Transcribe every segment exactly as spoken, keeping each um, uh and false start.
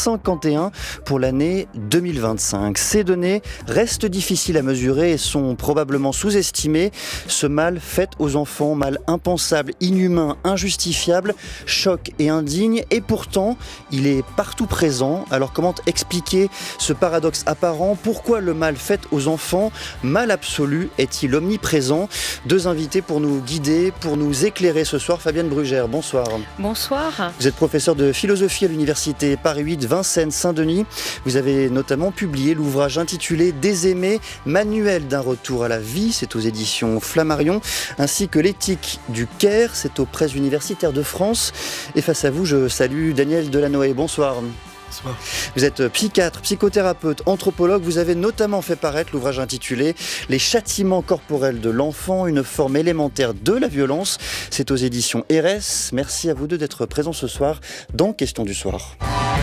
cinquante et un pour l'année deux mille vingt-cinq. Ces données restent difficiles à mesurer et sont probablement sous-estimées. Ce mal fait aux enfants, mal impensable, inhumain, injustifiable, choc et indigne, et pourtant, il est partout présent. Alors comment expliquer ce paradoxe apparent? Pourquoi le mal fait aux enfants, mal absolu, est-il omniprésent? Deux invités pour nous guider, pour nous éclairer ce soir. Fabienne Brugère, bonsoir. Bonsoir. Vous êtes professeure de philosophie à l'université Paris huit Vincennes-Saint-Denis. Vous avez notamment publié l'ouvrage intitulé Des aimés, manuel d'un retour à la vie, c'est aux éditions Flammarion, ainsi que l'éthique du Caire, c'est aux presses universitaires de France. Et face à vous, je salue Daniel Delanoë, bonsoir. Bonsoir. Vous êtes psychiatre, psychothérapeute, anthropologue. Vous avez notamment fait paraître l'ouvrage intitulé Les châtiments corporels de l'enfant, une forme élémentaire de la violence. C'est aux éditions R S. Merci à vous deux d'être présents ce soir dans Question du soir.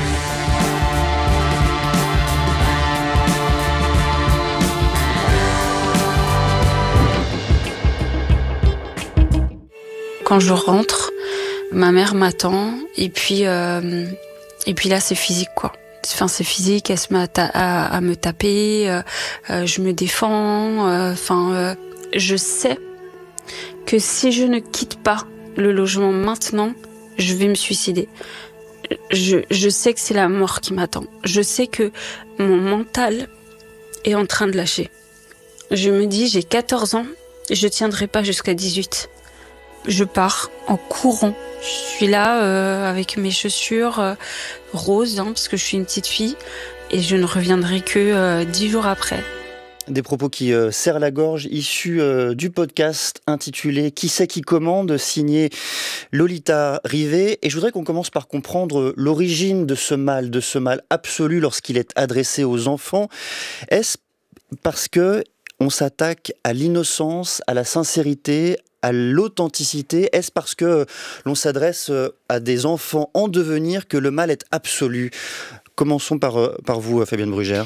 Quand je rentre, ma mère m'attend et puis euh, et puis là c'est physique quoi. Enfin c'est physique, elle se met à, ta- à, à me taper, euh, euh, je me défends. Enfin, euh, euh, je sais que si je ne quitte pas le logement maintenant, je vais me suicider. Je, je sais que c'est la mort qui m'attend. Je sais que mon mental est en train de lâcher. Je me dis j'ai quatorze ans, je tiendrai pas jusqu'à dix-huit. Je pars en courant. Je suis là euh, avec mes chaussures euh, roses, hein, parce que je suis une petite fille, et je ne reviendrai que euh, dix jours après. Des propos qui euh, serrent la gorge, issus euh, du podcast intitulé Qui c'est qui commande, signé Lolita Rivet. Et je voudrais qu'on commence par comprendre l'origine de ce mal, de ce mal absolu lorsqu'il est adressé aux enfants. Est-ce parce que on s'attaque à l'innocence, à la sincérité, à l'authenticité? Est-ce parce que l'on s'adresse à des enfants en devenir que le mal est absolu? Commençons par, par vous, Fabienne Brugère.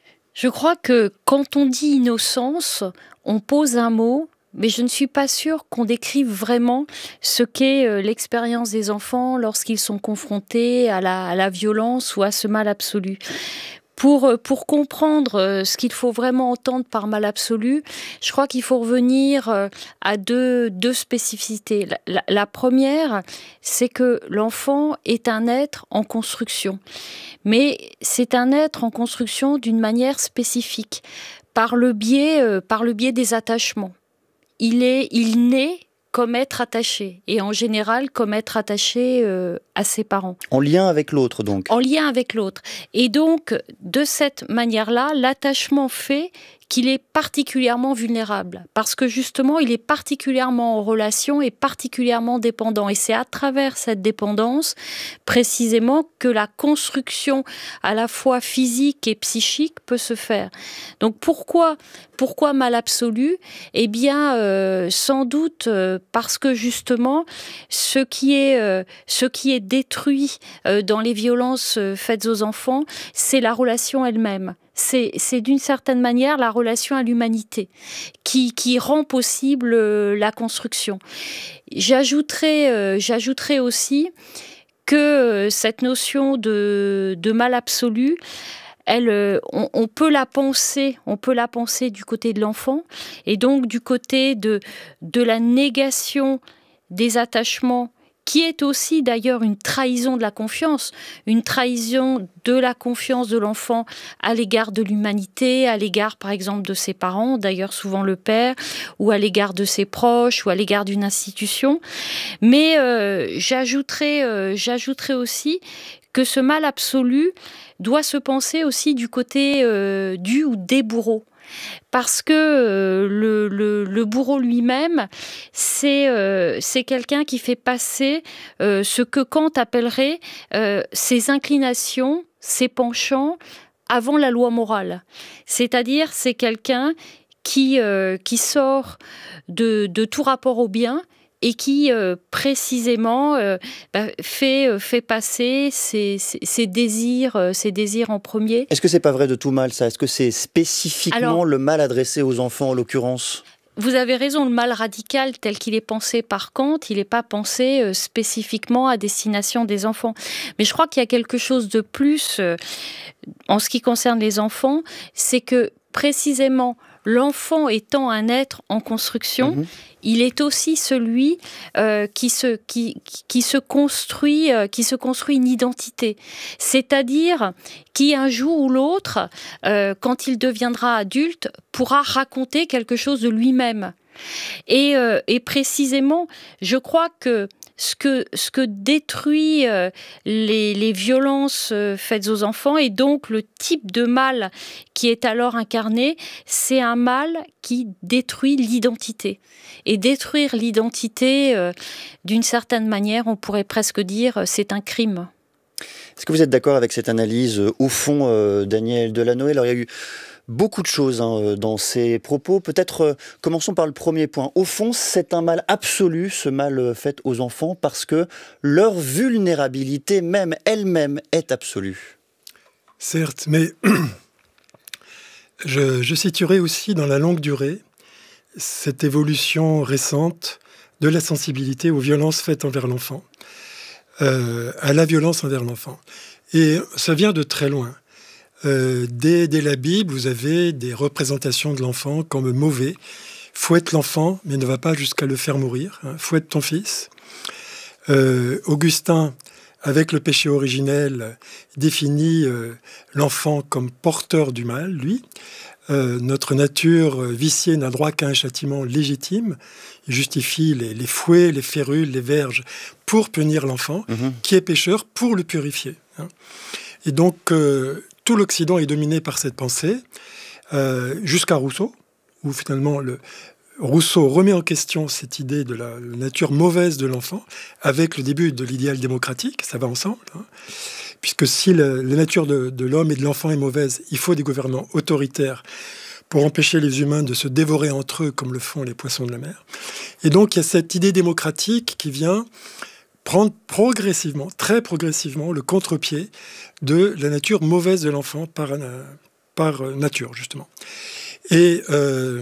Je crois que quand on dit innocence, on pose un mot, mais je ne suis pas sûre qu'on décrive vraiment ce qu'est l'expérience des enfants lorsqu'ils sont confrontés à la, à la violence ou à ce mal absolu. Pour, pour comprendre ce qu'il faut vraiment entendre par mal absolu, je crois qu'il faut revenir à deux, deux spécificités. La, la, la première, c'est que l'enfant est un être en construction. Mais c'est un être en construction d'une manière spécifique, par le biais, euh, par le biais des attachements. Il est, il naît comme être attaché, et en général comme être attaché euh, à ses parents. En lien avec l'autre, donc. En lien avec l'autre. Et donc, de cette manière-là, l'attachement fait qu'il est particulièrement vulnérable, parce que justement, il est particulièrement en relation et particulièrement dépendant. Et c'est à travers cette dépendance, précisément, que la construction à la fois physique et psychique peut se faire. Donc pourquoi, pourquoi mal absolu? Eh bien, euh, sans doute euh, parce que justement, ce qui est, euh, ce qui est détruit euh, dans les violences euh, faites aux enfants, c'est la relation elle-même. C'est, c'est d'une certaine manière la relation à l'humanité qui, qui rend possible euh, la construction. J'ajouterais, euh, j'ajouterais aussi que euh, cette notion de, de mal absolu, elle, euh, on, on peut la penser, on peut la penser du côté de l'enfant, et donc du côté de, de la négation des attachements, qui est aussi d'ailleurs une trahison de la confiance, une trahison de la confiance de l'enfant à l'égard de l'humanité, à l'égard par exemple de ses parents, d'ailleurs souvent le père, ou à l'égard de ses proches, ou à l'égard d'une institution. Mais euh, j'ajouterais, euh, j'ajouterais aussi que ce mal absolu doit se penser aussi du côté euh, du ou des bourreaux. Parce que euh, le, le, le bourreau lui-même, c'est, euh, c'est quelqu'un qui fait passer euh, ce que Kant appellerait euh, ses inclinations, ses penchants, avant la loi morale. C'est-à-dire, c'est quelqu'un qui, euh, qui sort de, de tout rapport au bien et qui euh, précisément euh, bah, fait, euh, fait passer ses, ses, ses, désirs, euh, ses désirs en premier. Est-ce que c'est pas vrai de tout mal, ça? Est-ce que c'est spécifiquement Alors, le mal adressé aux enfants, en l'occurrence? vous avez raison, le mal radical tel qu'il est pensé par Kant, il n'est pas pensé euh, spécifiquement à destination des enfants. Mais je crois qu'il y a quelque chose de plus euh, en ce qui concerne les enfants, c'est que précisément l'enfant étant un être en construction, mmh. il est aussi celui euh, qui, se, qui, qui, se construit, euh, qui se construit une identité. C'est-à-dire qui, un jour ou l'autre, euh, quand il deviendra adulte, pourra raconter quelque chose de lui-même. Et, euh, et précisément, je crois que ce que, ce que détruit euh, les, les violences euh, faites aux enfants et donc le type de mal qui est alors incarné, c'est un mal qui détruit l'identité. Et détruire l'identité, euh, d'une certaine manière, on pourrait presque dire, c'est un crime. Est-ce que vous êtes d'accord avec cette analyse, euh, au fond, euh, Daniel Delanoë? Alors, il y a eu beaucoup de choses hein, dans ces propos. Peut-être euh, commençons par le premier point. Au fond, c'est un mal absolu, ce mal euh, fait aux enfants, parce que leur vulnérabilité, même elle-même, est absolue. Certes, mais je, je situerai aussi dans la longue durée cette évolution récente de la sensibilité aux violences faites envers l'enfant, euh, à la violence envers l'enfant. Et ça vient de très loin. Euh, dès, dès la Bible, vous avez des représentations de l'enfant comme mauvais. Fouette l'enfant, mais ne va pas jusqu'à le faire mourir. Hein. Fouette ton fils. Euh, Augustin, avec le péché originel, définit euh, l'enfant comme porteur du mal, lui. Euh, notre nature viciée n'a droit qu'à un châtiment légitime. Il justifie les, les fouets, les férules, les verges pour punir l'enfant, mmh. qui est pécheur, pour le purifier. Hein. Et donc, euh, tout l'Occident est dominé par cette pensée, euh, jusqu'à Rousseau, où finalement le, Rousseau remet en question cette idée de la, la nature mauvaise de l'enfant, avec le début de l'idéal démocratique, ça va ensemble, hein, puisque si la, la nature de, de l'homme et de l'enfant est mauvaise, il faut des gouvernants autoritaires pour empêcher les humains de se dévorer entre eux comme le font les poissons de la mer. Et donc il y a cette idée démocratique qui vient prendre progressivement, très progressivement, le contre-pied de la nature mauvaise de l'enfant par, par nature, justement. Et euh,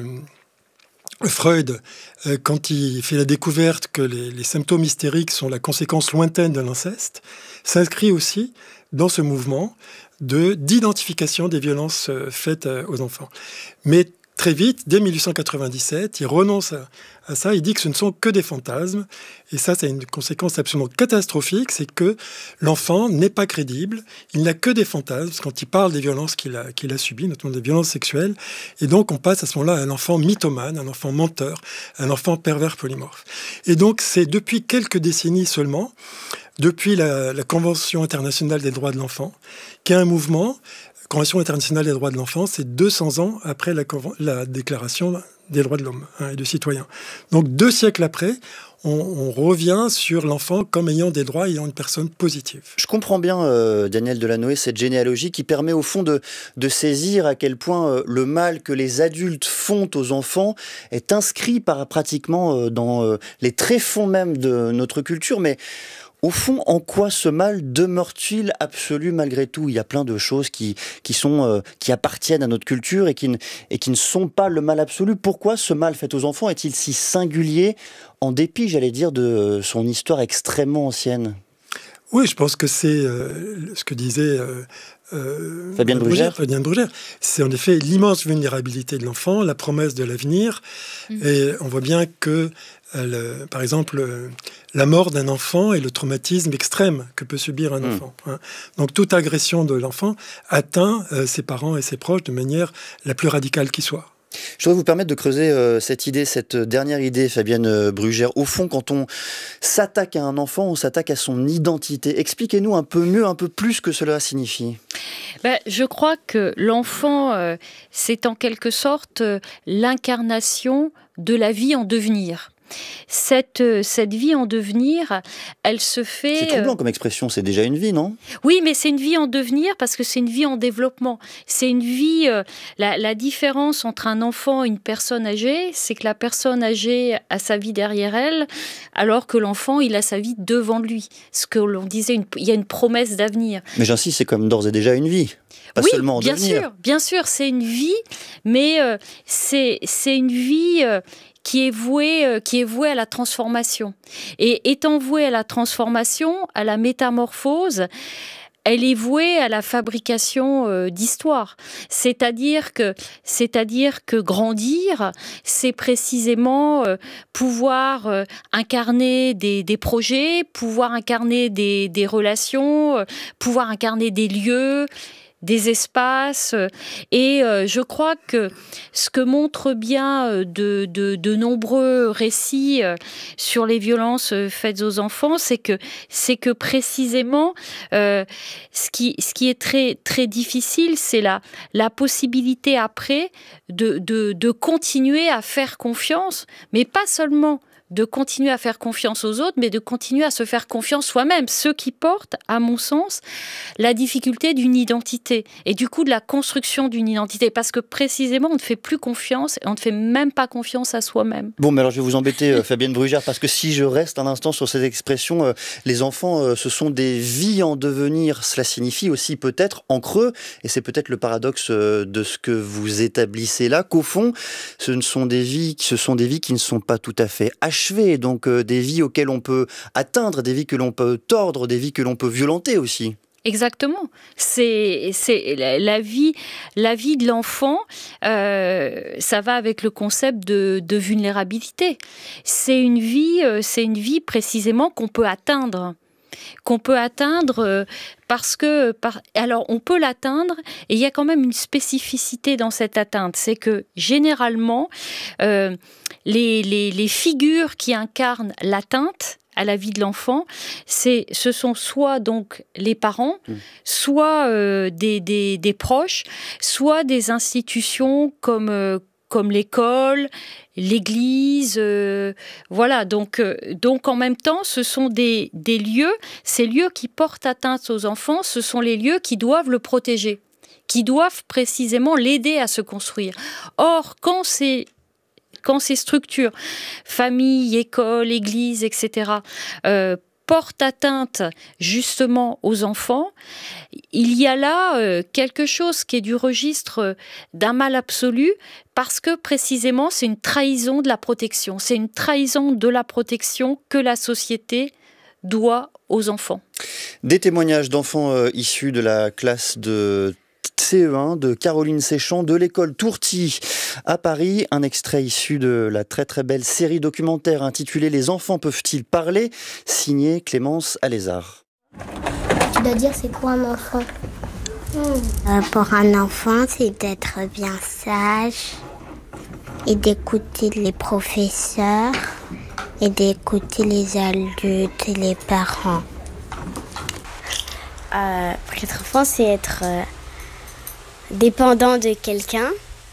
Freud, euh, quand il fait la découverte que les, les symptômes hystériques sont la conséquence lointaine de l'inceste, s'inscrit aussi dans ce mouvement de, d'identification des violences euh, faites euh, aux enfants. Mais très vite, dès dix-huit cent quatre-vingt-dix-sept, il renonce à, à ça, il dit que ce ne sont que des fantasmes, et ça, c'est une conséquence absolument catastrophique, c'est que l'enfant n'est pas crédible, il n'a que des fantasmes quand il parle des violences qu'il a, qu'il a subies, notamment des violences sexuelles, et donc on passe à ce moment-là à un enfant mythomane, un enfant menteur, un enfant pervers polymorphe. Et donc c'est depuis quelques décennies seulement, depuis la, la Convention internationale des droits de l'enfant, qu'il y a un mouvement. Convention internationale des droits de l'enfant, c'est deux cents ans après la, la déclaration des droits de l'homme hein, et du citoyen. Donc deux siècles après, on, on revient sur l'enfant comme ayant des droits, ayant une personne positive. Je comprends bien, euh, Daniel Delanoë, cette généalogie qui permet au fond de, de saisir à quel point euh, le mal que les adultes font aux enfants est inscrit par, pratiquement euh, dans euh, les tréfonds même de notre culture, mais au fond, en quoi ce mal demeure-t-il absolu malgré tout? Il y a plein de choses qui, qui, sont, euh, qui appartiennent à notre culture et qui, ne, et qui ne sont pas le mal absolu. Pourquoi ce mal fait aux enfants est-il si singulier, en dépit, j'allais dire, de son histoire extrêmement ancienne? Oui, je pense que c'est euh, ce que disait euh, euh, Fabienne Brugère. Fabienne Brugère. C'est en effet l'immense vulnérabilité de l'enfant, la promesse de l'avenir. Mmh. Et on voit bien que, euh, par exemple, euh, la mort d'un enfant est le traumatisme extrême que peut subir un mmh. enfant. Hein. Donc toute agression de l'enfant atteint euh, ses parents et ses proches de manière la plus radicale qui soit. Je voudrais vous permettre de creuser euh, cette idée, cette dernière idée, Fabienne euh, Brugère. Au fond, quand on s'attaque à un enfant, on s'attaque à son identité. Expliquez-nous un peu mieux, un peu plus ce que cela signifie. Ben, je crois que l'enfant, euh, c'est en quelque sorte euh, l'incarnation de la vie en devenir. cette, cette vie en devenir, elle se fait... C'est troublant comme expression, c'est déjà une vie, non ? Oui, mais c'est une vie en devenir parce que c'est une vie en développement. C'est une vie... Euh, la, la différence entre un enfant et une personne âgée, c'est que la personne âgée a sa vie derrière elle, alors que l'enfant, il a sa vie devant lui. Ce que l'on disait, une, il y a une promesse d'avenir. Mais j'insiste, c'est comme d'ores et déjà une vie. Pas oui, seulement en bien devenir. sûr, bien sûr, c'est une vie, mais euh, c'est, c'est une vie euh, qui est vouée, euh, qui est vouée à la transformation. Et étant vouée à la transformation, à la métamorphose, elle est vouée à la fabrication euh, d'histoire. C'est-à-dire que, c'est-à-dire que grandir, c'est précisément euh, pouvoir euh, incarner des, des projets, pouvoir incarner des, des relations, euh, pouvoir incarner des lieux, des espaces. Et euh, je crois que ce que montrent bien de, de, de nombreux récits euh, sur les violences faites aux enfants, c'est que, c'est que précisément, euh, ce, qui, ce qui est très, très difficile, c'est la, la possibilité après de, de, de continuer à faire confiance, mais pas seulement de continuer à faire confiance aux autres, mais de continuer à se faire confiance soi-même. Ce qui porte, à mon sens, la difficulté d'une identité et du coup de la construction d'une identité. Parce que précisément, on ne fait plus confiance et on ne fait même pas confiance à soi-même. Bon, mais alors je vais vous embêter, euh, Fabienne Brugère, parce que si je reste un instant sur cette expression, euh, les enfants, euh, ce sont des vies en devenir. Cela signifie aussi peut-être en creux, et c'est peut-être le paradoxe euh, de ce que vous établissez là, qu'au fond, ce ne sont des vies, ce sont des vies qui ne sont pas tout à fait achevées, donc euh, des vies auxquelles on peut atteindre, des vies que l'on peut tordre, des vies que l'on peut violenter aussi. Exactement. C'est, c'est la, la vie, la vie de l'enfant. Euh, ça va avec le concept de, de vulnérabilité. C'est une vie, euh, c'est une vie précisément qu'on peut atteindre, qu'on peut atteindre euh, parce que, par, alors on peut l'atteindre et il y a quand même une spécificité dans cette atteinte, c'est que généralement euh, les, les, les figures qui incarnent l'atteinte à la vie de l'enfant, c'est, ce sont soit donc les parents, mmh. soit euh, des, des, des proches, soit des institutions comme, euh, comme l'école, l'église, euh, voilà. Donc, euh, donc en même temps, ce sont des, des lieux, ces lieux qui portent atteinte aux enfants, ce sont les lieux qui doivent le protéger, qui doivent précisément l'aider à se construire. Or, quand c'est quand ces structures, famille, école, église, et cetera, euh, portent atteinte justement aux enfants, il y a là euh, quelque chose qui est du registre d'un mal absolu parce que précisément c'est une trahison de la protection. C'est une trahison de la protection que la société doit aux enfants. Des témoignages d'enfants euh, issus de la classe de C E un de Caroline Séchant de l'école Tourti à Paris. Un extrait issu de la très très belle série documentaire intitulée « Les enfants peuvent-ils parler ?» signée Clémence Alézard. Tu dois dire c'est quoi un enfant ? mmh. euh, Pour un enfant, c'est d'être bien sage et d'écouter les professeurs et d'écouter les adultes et les parents. Euh, pour être enfant, c'est être... Euh... dépendant de quelqu'un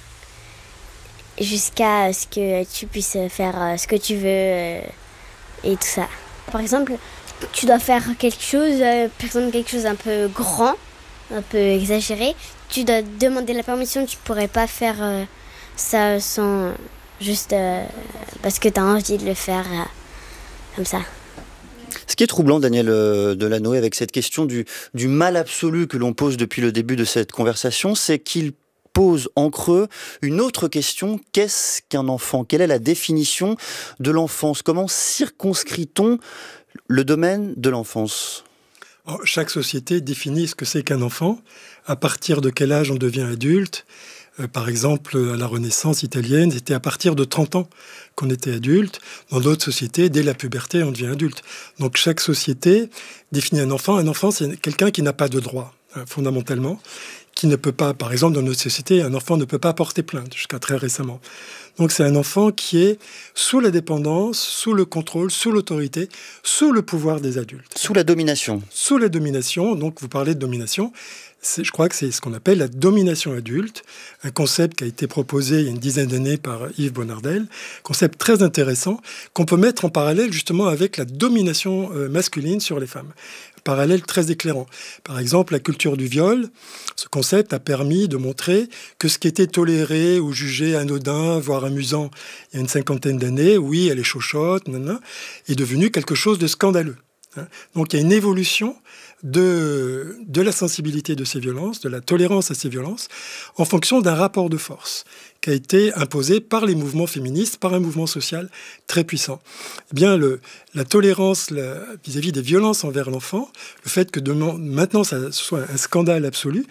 jusqu'à ce que tu puisses faire ce que tu veux et tout ça. Par exemple, tu dois faire quelque chose, par exemple quelque chose un peu grand, un peu exagéré. Tu dois demander la permission, tu pourrais pas faire ça sans juste parce que tu as envie de le faire comme ça. Ce qui est troublant, Daniel Delanoë, avec cette question du, du mal absolu que l'on pose depuis le début de cette conversation, c'est qu'il pose en creux une autre question. Qu'est-ce qu'un enfant ? Quelle est la définition de l'enfance ? Comment circonscrit-on le domaine de l'enfance ? Alors, chaque société définit ce que c'est qu'un enfant, à partir de quel âge on devient adulte. Euh, par exemple, à la Renaissance italienne, c'était à partir de trente ans qu'on était adulte. Dans d'autres sociétés, dès la puberté, on devient adulte. Donc chaque société définit un enfant. Un enfant, c'est quelqu'un qui n'a pas de droit, hein, fondamentalement, qui ne peut pas, par exemple, dans notre société, un enfant ne peut pas porter plainte jusqu'à très récemment. Donc c'est un enfant qui est sous la dépendance, sous le contrôle, sous l'autorité, sous le pouvoir des adultes. Sous la domination. Sous la domination, donc vous parlez de domination, c'est, je crois que c'est ce qu'on appelle la domination adulte, un concept qui a été proposé il y a une dizaine d'années par Yves Bonardel, concept très intéressant qu'on peut mettre en parallèle justement avec la domination euh, masculine sur les femmes. Parallèle très éclairant. Par exemple, la culture du viol, ce concept a permis de montrer que ce qui était toléré ou jugé anodin, voire amusant, il y a une cinquantaine d'années, oui, elle est chochotte, nanana, est devenu quelque chose de scandaleux. Donc il y a une évolution de, de la sensibilité de ces violences, de la tolérance à ces violences, en fonction d'un rapport de force qui a été imposé par les mouvements féministes, par un mouvement social très puissant. Eh bien, le, la tolérance la, vis-à-vis des violences envers l'enfant, le fait que de, maintenant ça soit un scandale absolu,